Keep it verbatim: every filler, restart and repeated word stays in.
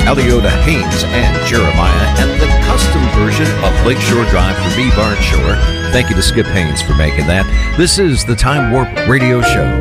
Eliota Haynes and Jeremiah, and the custom version of Lakeshore Drive for me, Bart Shore. Thank you to Skip Haynes for making that. This is the Time Warp Radio Show.